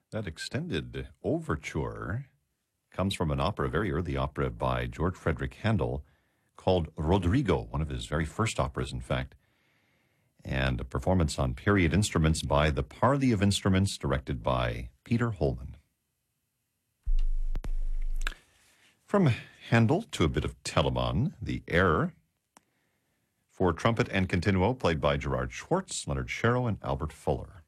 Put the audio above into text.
That extended overture comes from an opera, a very early opera by George Frederick Handel called Roderigo, one of his very first operas, in fact, and a performance on period instruments by the Parley of Instruments, directed by Peter Holman. From Handel to a bit of Telemann, the air for trumpet and continuo, played by Gerard Schwartz, Leonard Sharrow, and Albert Fuller.